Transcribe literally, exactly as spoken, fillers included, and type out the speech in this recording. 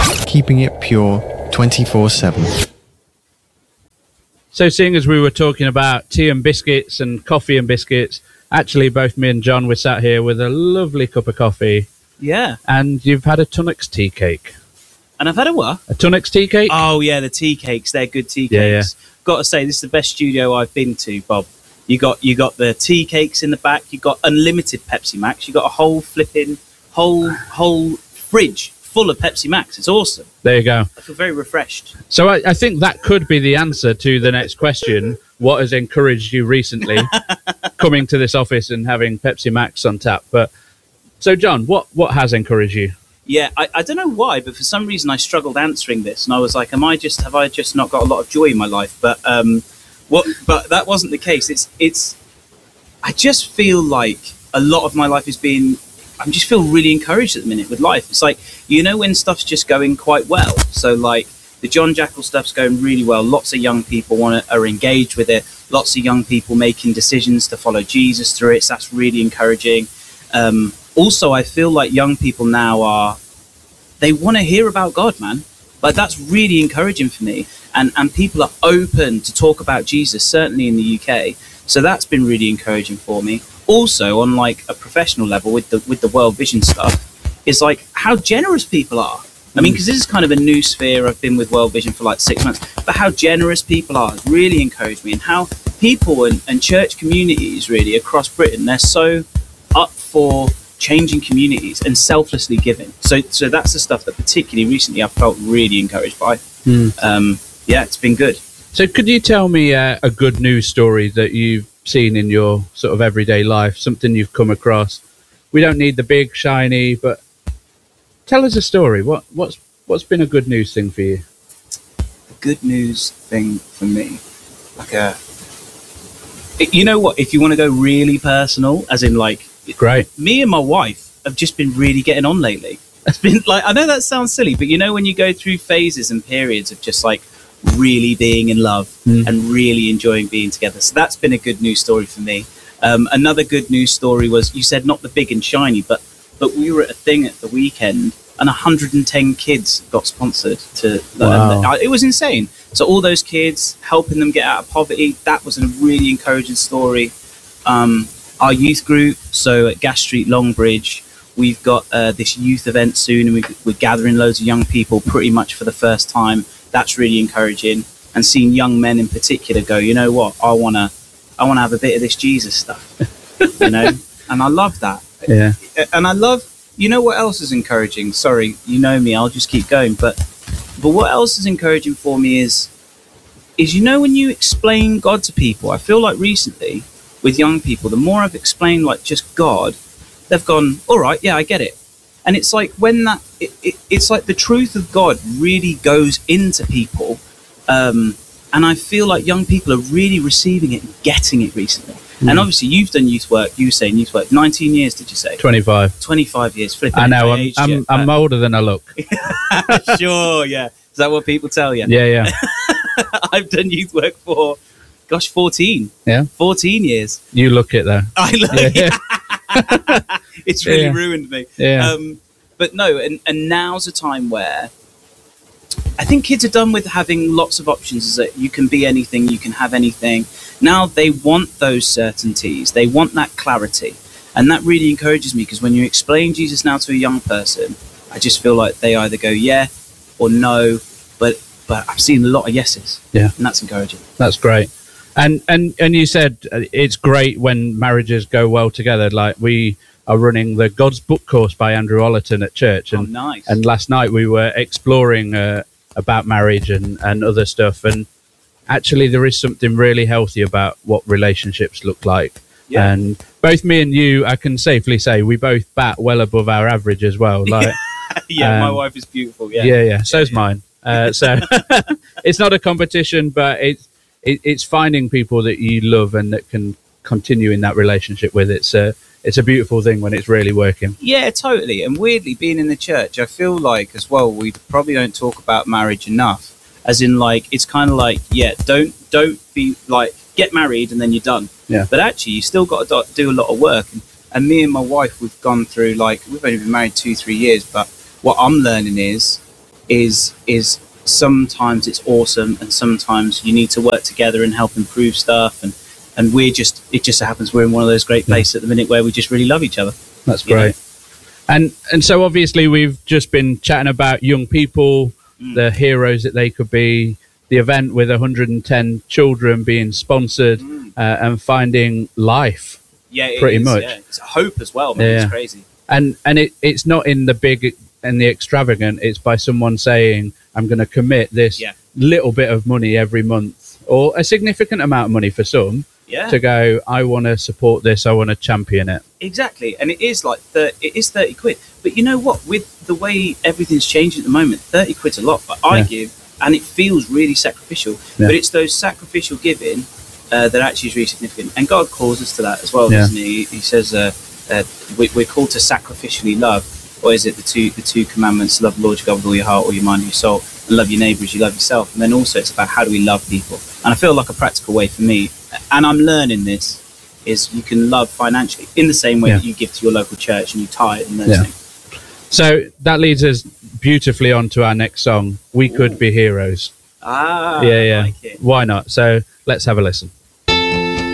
keeping it pure twenty-four seven. So seeing as we were talking about tea and biscuits and coffee and biscuits, actually both me and John were sat here with a lovely cup of coffee. Yeah. And you've had a Tunnocks tea cake. And I've had a what? A Tunnocks tea cake? Oh, yeah, the tea cakes. They're good tea cakes. Yeah, yeah. Got to say, this is the best studio I've been to, Bob. You got you got the tea cakes in the back. You got unlimited Pepsi Max. You got a whole flipping, whole, whole fridge full of Pepsi Max. It's awesome. There you go. I feel very refreshed. So I, I think that could be the answer to the next question. What has encouraged you recently coming to this office and having Pepsi Max on tap? But so, John, what, what has encouraged you? Yeah, I, I don't know why, but for some reason I struggled answering this, and I was like, "Am I just have I just not got a lot of joy in my life?" But um, what? But that wasn't the case. It's it's. I just feel like a lot of my life is being. I just feel really encouraged at the minute with life. It's like, you know, when stuff's just going quite well. So like the John Jackal stuff's going really well. Lots of young people want to, are engaged with it. Lots of young people making decisions to follow Jesus through it. So that's really encouraging. Um, also, I feel like young people now are, they want to hear about God, man. Like that's really encouraging for me. And, and people are open to talk about Jesus, certainly in the U K. So that's been really encouraging for me. Also, on like a professional level with the with the World Vision stuff, is like how generous people are. I mean, because this is kind of a new sphere. I've been with World Vision for like six months, but how generous people are has really encouraged me, and how people and, and church communities really across Britain, they're so up for changing communities and selflessly giving. So, so that's the stuff that particularly recently I've felt really encouraged by. Mm. Um, yeah, it's been good. So, could you tell me uh, a good news story that you've seen in your sort of everyday life, something you've come across? We don't need the big shiny, but tell us a story. What what's what's been a good news thing for you? A good news thing for me, like a, you know what? If you want to go really personal, as in like, great. Me and my wife have just been really getting on lately. It's been like, I know that sounds silly, but you know when you go through phases and periods of just like really being in love mm. and really enjoying being together. So that's been a good news story for me. Um, another good news story was, you said not the big and shiny, but but we were at a thing at the weekend and one hundred ten kids got sponsored to wow. uh, it was insane. So all those kids, helping them get out of poverty, that was a really encouraging story. Um, our youth group, so at Gas Street Longbridge, we've got uh, this youth event soon, and we, we're gathering loads of young people pretty much for the first time. That's really encouraging, and seeing young men in particular go, you know what, I want to I want to have a bit of this Jesus stuff, you know, and I love that. Yeah. And I love, you know what else is encouraging? Sorry, you know me, I'll just keep going. But but what else is encouraging for me is, is you know, when you explain God to people, I feel like recently with young people, the more I've explained like just God, they've gone, all right, yeah, I get it. And it's like when that, it, it, it's like the truth of God really goes into people. Um, and I feel like young people are really receiving it and getting it recently. Mm. And obviously you've done youth work, you were saying youth work, nineteen years, did you say? twenty-five. twenty-five years, flipping. I know, I'm, I'm, yet, I'm older than I look. Sure, yeah. Is that what people tell you? Yeah, yeah. I've done youth work for, gosh, fourteen. Yeah. fourteen years. You look it though. I look it. Yeah. It's really yeah. ruined me. Yeah. Um, but no, and, and now's a time where I think kids are done with having lots of options, is that you can be anything, you can have anything. Now they want those certainties. They want that clarity. And that really encourages me, because when you explain Jesus now to a young person, I just feel like they either go yeah or no, but but I've seen a lot of yeses. Yeah. And that's encouraging. That's great. And and and you said it's great when marriages go well together. Like we are running the God's Book course by Andrew Ollerton at church. And, oh, nice. And last night we were exploring uh, about marriage and, and other stuff. And actually there is something really healthy about what relationships look like. Yeah. And both me and you, I can safely say, we both bat well above our average as well. Like, yeah, um, my wife is beautiful. Yeah, yeah, yeah. So's yeah, yeah. mine. Uh, so it's not a competition, but it's it, it's finding people that you love and that can continue in that relationship with. It's a it's a beautiful thing when it's really working. Yeah, totally. And weirdly, being in the church, I feel like as well, we probably don't talk about marriage enough. As in, like, it's kind of like, yeah, don't don't be like get married and then you're done. Yeah. But actually, you still got to do a lot of work. And, and me and my wife, we've gone through, like, we've only been married two, three years. But what I'm learning is, is is sometimes it's awesome, and sometimes you need to work together and help improve stuff. And and we're just it just so happens we're in one of those great places at the minute where we just really love each other. That's great. Know? And and so obviously we've just been chatting about young people, mm. the heroes that they could be, the event with one hundred ten children being sponsored, mm. uh, and finding life. Yeah, it pretty is, much. Yeah. It's hope as well, man. Yeah. It's crazy. And and it, it's not in the big and the extravagant. It's by someone saying, I'm going to commit this yeah. little bit of money every month, or a significant amount of money for some, yeah. to go, I want to support this, I want to champion it. Exactly. And it is like, thirty, it is thirty quid. But you know what? With the way everything's changing at the moment, thirty quid's a lot. But I yeah. give, and it feels really sacrificial. Yeah. But it's those sacrificial giving uh, that actually is really significant. And God calls us to that as well, yeah. doesn't he? He says uh, uh, we, we're called to sacrificially love. Or is it the two the two commandments? Love the Lord your God with all your heart, all your mind, all your soul, and love your neighbour as you love yourself. And then also it's about how do we love people. And I feel like a practical way for me, and I'm learning this, is you can love financially in the same way yeah. that you give to your local church and you tithe and those yeah. things. So that leads us beautifully on to our next song, We Ooh. Could Be Heroes. Ah, yeah, yeah. I like it. Why not? So let's have a listen.